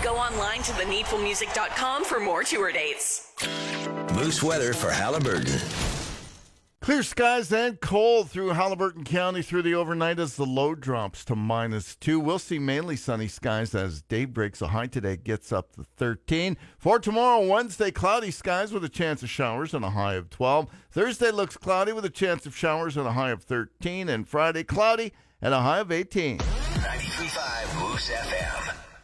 Go online to theneedfulmusic.com for more tour dates. Moose weather for Halliburton. Clear skies and cold through Halliburton County through the overnight as the low drops to -2. We'll see mainly sunny skies as day breaks. A high today gets up to 13. For tomorrow, Wednesday, cloudy skies with a chance of showers and a high of 12. Thursday looks cloudy with a chance of showers and a high of 13. And Friday, cloudy and a high of 18. 93.5 Moose FM.